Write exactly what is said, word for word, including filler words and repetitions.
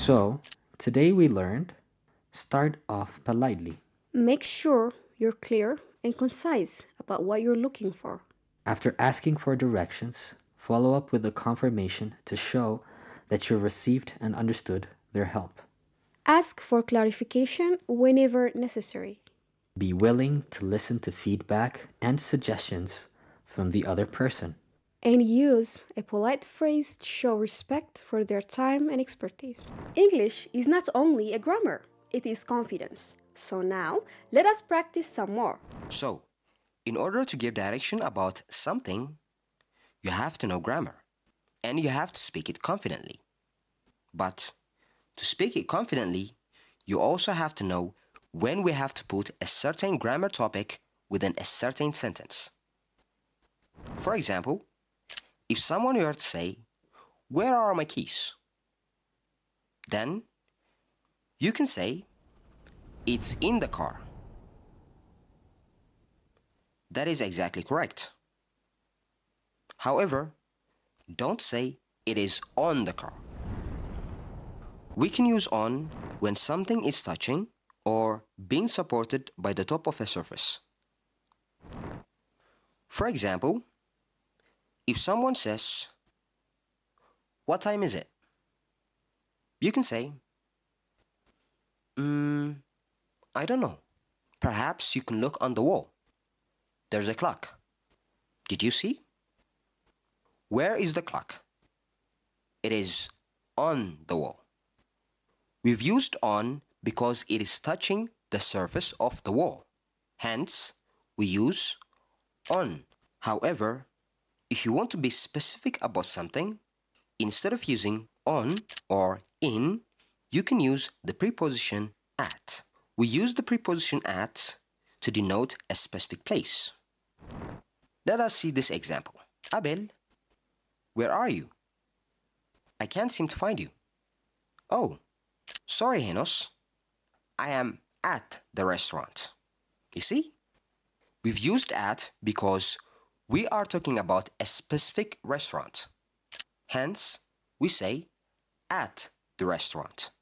So, today we learned start off politely. Make sure you're clear and concise about what you're looking for. After asking for directions, follow up with a confirmation to show that you received and understood their help. Ask for clarification whenever necessary. Be willing to listen to feedback and suggestions from the other person. And use a polite phrase to show respect for their time and expertise. English is not only a grammar, it is confidence. So now, let us practice some more. So, in order to give direction about something, you have to know grammar and you have to speak it confidently. But to speak it confidently, you also have to know when we have to put a certain grammar topic within a certain sentence. For example, if someone were to say, "Where are my keys?" Then you can say, "It's in the car." That is exactly correct. However, don't say it is on the car. We can use on when something is touching or being supported by the top of a surface. For example, if someone says, "What time is it?" You can say, mm, I don't know. Perhaps you can look on the wall. There's a clock. Did you see? Where is the clock? It is on the wall. We've used on because it is touching the surface of the wall. Hence, we use on. However, if you want to be specific about something, instead of using on or in, you can use the preposition at. We use the preposition at to denote a specific place. Let us see this example. Abel, where are you? I can't seem to find you. Oh, sorry, Henos. I am at the restaurant. You see? We've used at because we are talking about a specific restaurant. Hence, we say at the restaurant.